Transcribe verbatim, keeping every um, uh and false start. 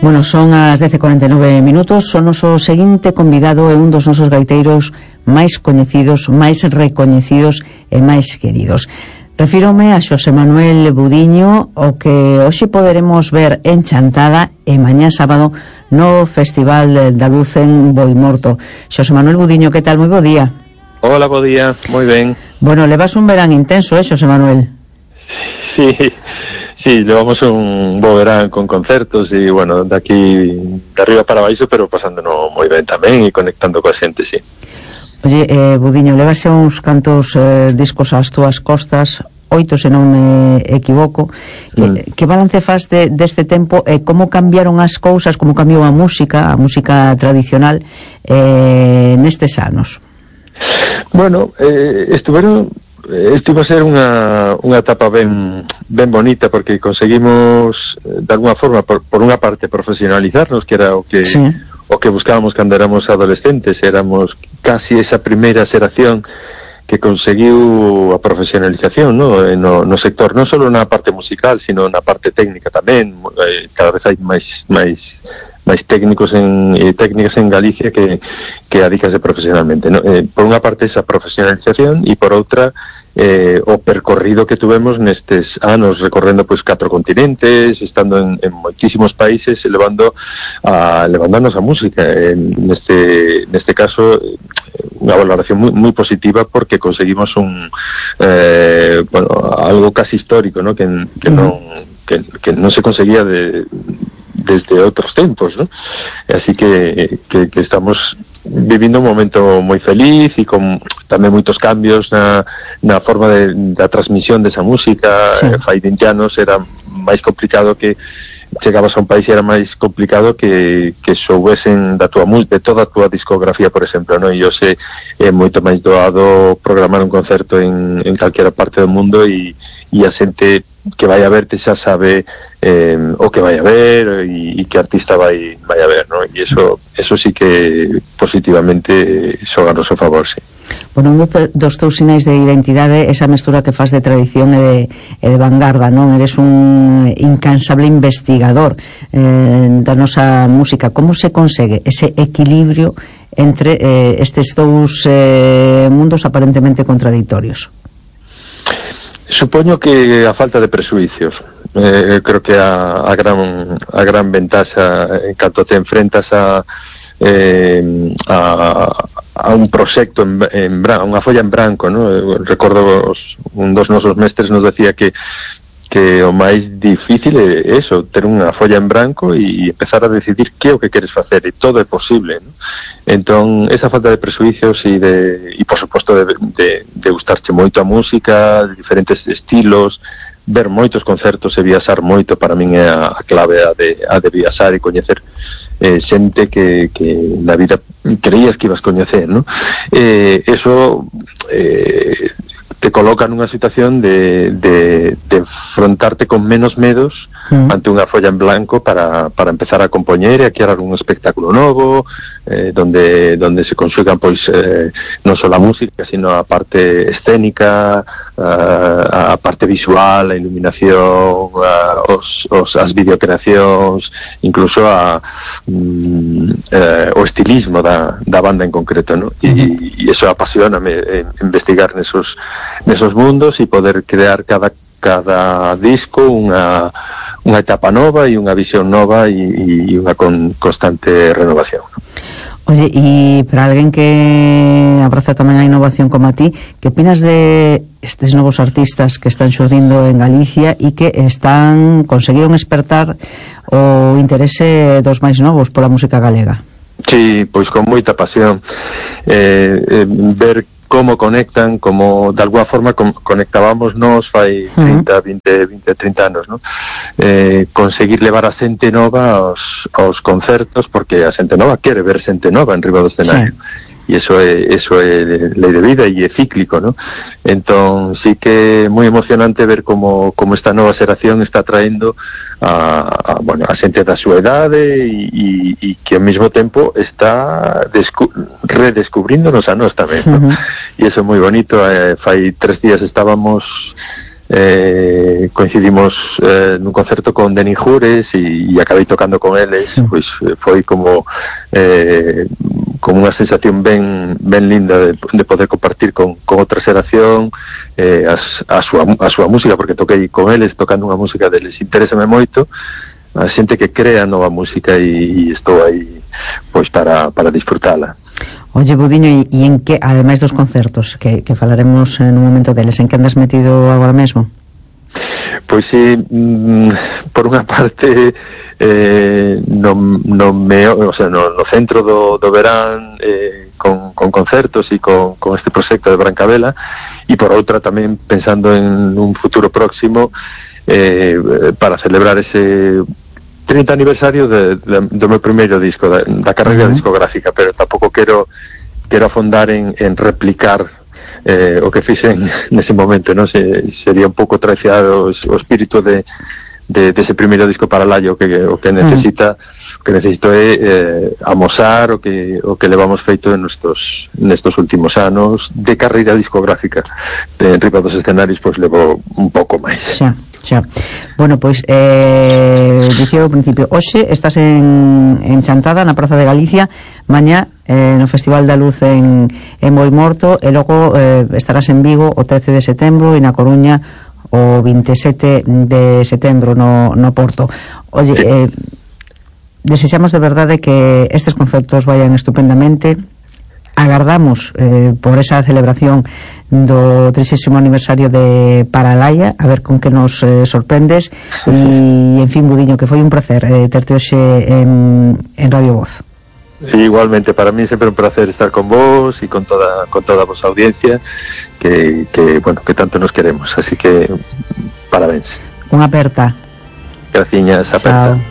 Bueno, son as dez e cuarenta e nove minutos. Son noso seguinte convidado é un dos nosos gaiteiros máis coñecidos, máis recoñecidos e máis queridos. Refírome a Xosé Manuel Budiño, o que hoxe poderemos ver en Chantada e mañá sábado no Festival da Luz en Boimorto. Xosé Manuel Budiño, que tal? Moi bo día. Hola, bo día, moi ben. Bueno, levas un verán intenso, eh, Xosé Manuel? Sí, sí, llevamos un bo verán con concertos e, bueno, de aquí de arriba para baixo, pero pasándonos moi ben tamén e conectando coa xente, sí. Oye, eh, Budiño, levase uns cantos eh, discos ás túas costas, oito se non me equivoco. Mm. Eh, que balance faz de, deste tempo e eh, como cambiaron as cousas, como cambiou a música, a música tradicional eh, nestes anos? Bueno, eh, estuveron Estuvo a ser unha, unha etapa ben ben bonita, porque conseguimos de alguna forma, por, por unha parte, profesionalizarnos, que era o que sí. o que buscábamos cando éramos adolescentes. Éramos casi esa primeira xeración que conseguiu a profesionalización, no, no, no sector, non só na parte musical, sino na parte técnica tamén. Eh, cada vez hai máis máis máis técnicos en eh, técnicas en Galicia que que adícase profesionalmente, ¿no? Eh, por unha parte esa profesionalización e por outra eh, o percorrido que tuvemos nestes anos, recorrendo pois catro continentes, estando en, en moitísimos países, levando a levando a nosa música. En neste neste caso unha valoración moi, moi positiva, porque conseguimos un eh, bueno, algo casi histórico, ¿no? Que, que non que, que non se conseguía de desde outros tempos, ¿no? Así que, que, que estamos vivindo un momento moi feliz e con tamén moitos cambios na, na forma de, da transmisión desa música. Sí. Eh, fai vinte anos era máis complicado, que chegabas a un país e era máis complicado que, que soubesen da tua, de toda a tua discografía, por exemplo, ¿no? E hoxe é moito máis doado programar un concerto en, en calquera parte do mundo, e, e a xente que vai a verte xa sabe eh, o que vai a ver e, e que artista vai vai a ver, ¿no? E eso eso sí que positivamente xoga a noso favor, sí. Bueno, un dos teus sinais de identidade, esa mestura que faz de tradición e de, e de vanguarda, non? Eres un incansable investigador eh, da nosa música. Como se consegue ese equilibrio entre eh, estes dous eh, mundos aparentemente contradictorios? Supoño que a falta de presuicios. Eh, creo que a, a gran a gran ventaxa en canto te enfrentas a eh, a, a un proxecto en, en branco, unha folla en branco, ¿no? Recordo os, un dos nosos mestres nos decía que que o máis difícil é eso, ter unha folla en branco e empezar a decidir que é o que queres facer, e todo é posible, ¿no? Entón, esa falta de presuicios e de, e por suposto de, de, de gustarche moito a música, de diferentes estilos, ver moitos concertos e viaxar moito, para min é a, a clave a de, a de viaxar e coñecer eh, xente que, que na vida creías que ibas coñecer, ¿no? Eh, eso eh, te coloca nunha situación de, de, de enfrontarte con menos medos mm. ante unha folla en blanco para, para empezar a compoñer e a crear un espectáculo novo, eh, donde donde se conxugan pois eh, non só a música, sino a parte escénica, a, a parte visual, a iluminación, a, os, os, as videocreacións, incluso a mm, eh, o estilismo da, da banda en concreto, ¿no? E, mm. e iso apasioname, eh, investigar nesos nesos mundos e poder crear cada cada disco unha unha etapa nova e unha visión nova e, e unha con constante renovación, ¿no? Oye, e para alguén que abraza tamén a innovación como a ti, que opinas de estes novos artistas que están xurdindo en Galicia e que están conseguiron despertar o interese dos máis novos pola música galega? Sí, pois con moita pasión. Eh, eh, ver como conectan, como de alguna forma con, conectábamos nos fai trinta, vinte, vinte, trinta anos, ¿no? Eh, conseguir levar a xente nova aos, aos concertos, porque a xente nova quere ver xente nova en riba do escenario. Sí. E iso é, iso é lei de vida e é cíclico, ¿no? Entón, sí que é moi emocionante ver como, como esta nova xeración está traendo a, a, bueno, a xente da súa idade e, e, e que ao mesmo tempo está descu- redescubríndonos a nós tamén, ¿no? Uh-huh. E iso é moi bonito. Eh, fai tres días estábamos eh, coincidimos eh, nun concerto con Denis Jures e, e acabei tocando con eles, sí. Pois foi como eh, como unha sensación ben ben linda de, de poder compartir con, con outra xeración eh, as, a, súa, a súa música, porque toquei con eles tocando unha música deles, interésame moito a xente que crea nova música e, e estou aí pois para, para disfrutala. Oye, Budiño, e en que, ademais dos concertos que, que falaremos en un momento deles, en que andas metido agora mesmo? Pois sí, mm, por unha parte eh, no, no, me, o sea, no, no centro do, do verán eh, con, con concertos e con, con este proxecto de Brancabela, e por outra tamén pensando en un futuro próximo eh, para celebrar ese trinta aniversario de, de, do meu primeiro disco, da, da carreira uh-huh. discográfica, pero tampouco quero quero afondar en, en replicar eh, o que fixen nese momento, non? Se, sería un pouco traicionar o, o espírito de, de, de ese primeiro disco para Laio, que o que necesita uh-huh. o que necesito é eh, amosar o que o que levamos feito en nestos nestos últimos anos de carreira discográfica. En riba dos escenarios pois levo un pouco máis. Xa. Xa. Bueno, pois eh, dicía ao principio, hoxe estás en, en Chantada, na Praza de Galicia, mañá eh, no Festival da Luz en, en Boimorto, e logo eh, estarás en Vigo o trece de setembro e na Coruña o vinte e sete de setembro no, no Porto. Oye, eh, desexamos de verdade que estes concertos vayan estupendamente. Agardamos eh, por esa celebración do trixésimo aniversario de Paralaia, a ver con que nos eh, sorprendes, e en fin, Budiño, que foi un placer eh, terte hoxe en, en Radio Voz. Sí, igualmente, para mí sempre un placer estar con vos e con toda con toda a vosa audiencia que, que, bueno, que tanto nos queremos, así que parabéns. Unha aperta. Graciñas, aperta. Chao.